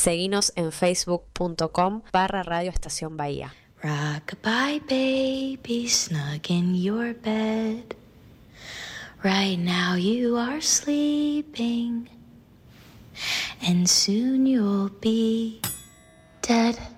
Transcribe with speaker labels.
Speaker 1: Seguinos en facebook.com/Radio Estación Bahía.
Speaker 2: Rockabye baby, snug in your bed. Right now you are sleeping, and soon you'll be dead.